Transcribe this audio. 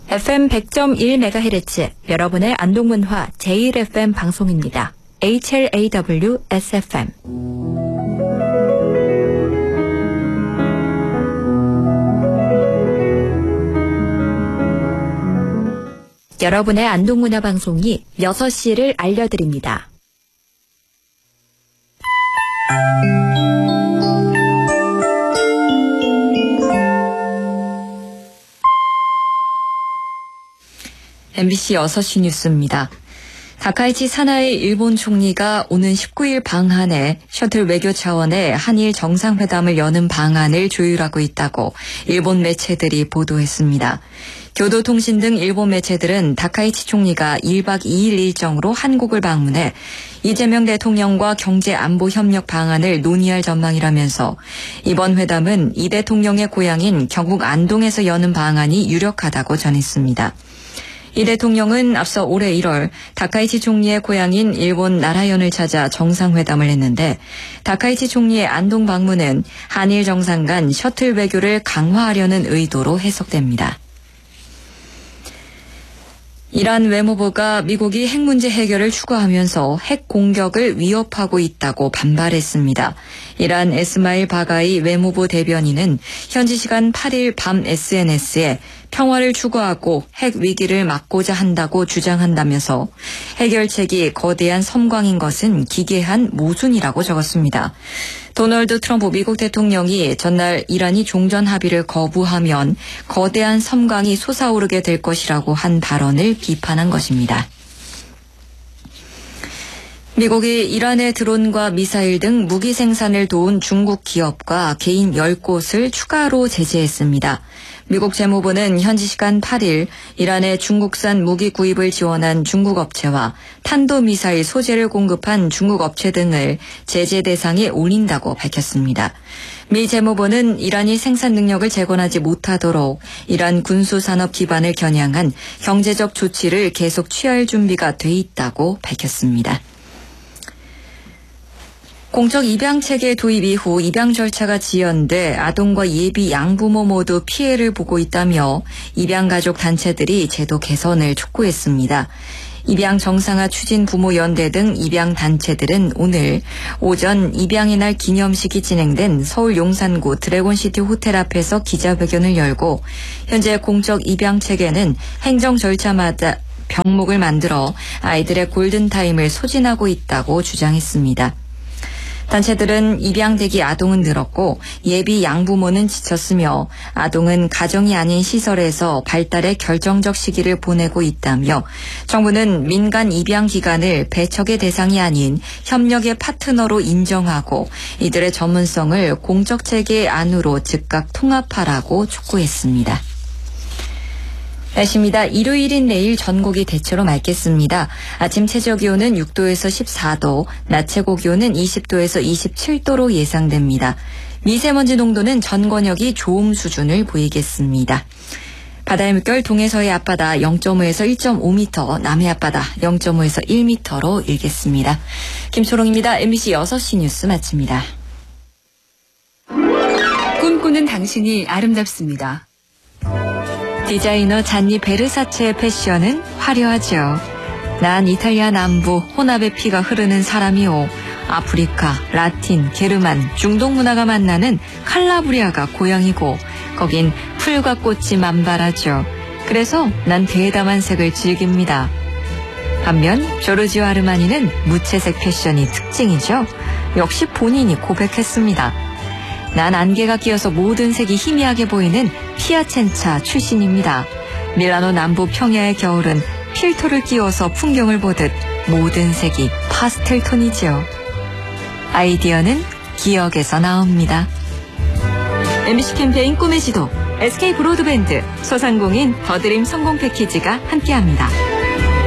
FM 100.1MHz 여러분의 안동문화 제1FM 방송입니다. HLAW SFM. 여러분의 안동문화 방송이 6시를 알려드립니다. MBC 6시 뉴스입니다. 다카이치 사나이 일본 총리가 오는 19일 방한에 셔틀 외교 차원의 한일 정상회담을 여는 방안을 조율하고 있다고 일본 매체들이 보도했습니다. 교도통신 등 일본 매체들은 다카이치 총리가 1박 2일 일정으로 한국을 방문해 이재명 대통령과 경제안보협력 방안을 논의할 전망이라면서 이번 회담은 이 대통령의 고향인 경북 안동에서 여는 방안이 유력하다고 전했습니다. 이 대통령은 앞서 올해 1월 다카이치 총리의 고향인 일본 나라현을 찾아 정상회담을 했는데 다카이치 총리의 안동 방문은 한일 정상 간 셔틀 외교를 강화하려는 의도로 해석됩니다. 이란 외무부가 미국이 핵 문제 해결을 추구하면서 핵 공격을 위협하고 있다고 반발했습니다. 이란 에스마일 바가이 외무부 대변인은 현지 시간 8일 밤 SNS에 평화를 추구하고 핵 위기를 막고자 한다고 주장한다면서 해결책이 거대한 섬광인 것은 기괴한 모순이라고 적었습니다. 도널드 트럼프 미국 대통령이 전날 이란이 종전 합의를 거부하면 거대한 섬광이 솟아오르게 될 것이라고 한 발언을 비판한 것입니다. 미국이 이란의 드론과 미사일 등 무기 생산을 도운 중국 기업과 개인 10곳을 추가로 제재했습니다. 미국 재무부는 현지 시간 8일 이란의 중국산 무기 구입을 지원한 중국 업체와 탄도미사일 소재를 공급한 중국 업체 등을 제재 대상에 올린다고 밝혔습니다. 미 재무부는 이란이 생산 능력을 재건하지 못하도록 이란 군수산업 기반을 겨냥한 경제적 조치를 계속 취할 준비가 돼 있다고 밝혔습니다. 공적 입양체계 도입 이후 입양 절차가 지연돼 아동과 예비 양부모 모두 피해를 보고 있다며 입양가족 단체들이 제도 개선을 촉구했습니다. 입양 정상화 추진 부모연대 등 입양 단체들은 오늘 오전 입양의 날 기념식이 진행된 서울 용산구 드래곤시티 호텔 앞에서 기자회견을 열고 현재 공적 입양체계는 행정 절차마다 병목을 만들어 아이들의 골든타임을 소진하고 있다고 주장했습니다. 단체들은 입양대기 아동은 늘었고 예비 양부모는 지쳤으며 아동은 가정이 아닌 시설에서 발달의 결정적 시기를 보내고 있다며 정부는 민간 입양 기관을 배척의 대상이 아닌 협력의 파트너로 인정하고 이들의 전문성을 공적 체계 안으로 즉각 통합하라고 촉구했습니다. 날씨입니다. 일요일인 내일 전국이 대체로 맑겠습니다. 아침 최저기온은 6도에서 14도, 낮 최고기온은 20도에서 27도로 예상됩니다. 미세먼지 농도는 전 권역이 좋음 수준을 보이겠습니다. 바다의 물결 동해서의 앞바다 0.5에서 1.5m, 남해 앞바다 0.5에서 1m로 일겠습니다. 김초롱입니다. MBC 6시 뉴스 마칩니다. 꿈꾸는 당신이 아름답습니다. 디자이너 잔니 베르사체의 패션은 화려하죠. 난 이탈리아 남부 혼합의 피가 흐르는 사람이오. 아프리카, 라틴, 게르만, 중동 문화가 만나는 칼라브리아가 고향이고 거긴 풀과 꽃이 만발하죠. 그래서 난 대담한 색을 즐깁니다. 반면 조르지오 아르마니는 무채색 패션이 특징이죠. 역시 본인이 고백했습니다. 난 안개가 끼어서 모든 색이 희미하게 보이는 피아첸차 출신입니다. 밀라노 남부 평야의 겨울은 필터를 끼워서 풍경을 보듯 모든 색이 파스텔 톤이죠. 아이디어는 기억에서 나옵니다. MBC 캠페인 꿈의 지도, SK 브로드밴드, 소상공인 더드림 성공 패키지가 함께합니다.